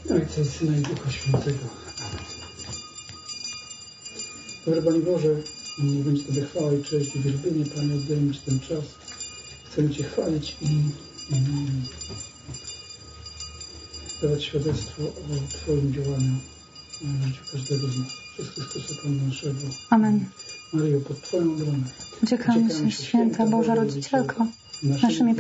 Ojca i Syna i Ducha Świętego. Amen. Dobry Panie Boże, niech będzie Tobie chwała i cześć i wielbienie. Panie, oddajemy Ci ten czas. Chcemy Cię chwalić i dawać świadectwo o Twoim działaniu w życiu każdego z nas. Przez Chrystusa Pana naszego. Amen. Maryjo, pod Twoją obronę Uciekamy się, święta Boża Rodzicielko, naszymi